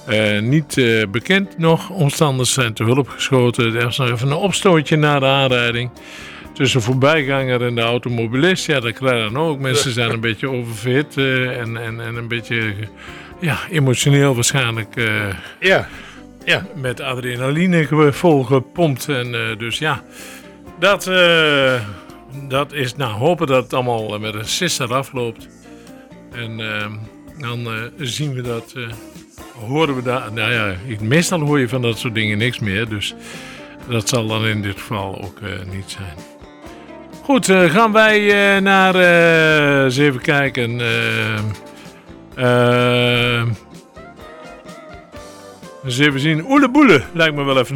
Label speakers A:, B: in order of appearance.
A: Niet bekend nog. Omstanders zijn te hulp geschoten. Er was nog even een opstootje na de aanrijding. Tussen voorbijganger en de automobilist. Ja, dat krijg je dan ook. Mensen zijn een beetje oververhit en een beetje emotioneel waarschijnlijk.
B: Ja.
A: Met adrenaline volgepompt. En dus ja, dat is, nou, hopen dat het allemaal met een sisser afloopt. En dan zien we dat, horen we daar, nou ja, meestal hoor je van dat soort dingen niks meer. Dus dat zal dan in dit geval ook niet zijn. Goed, gaan wij naar, eens even kijken. Eens even zien. Oeleboele lijkt me wel even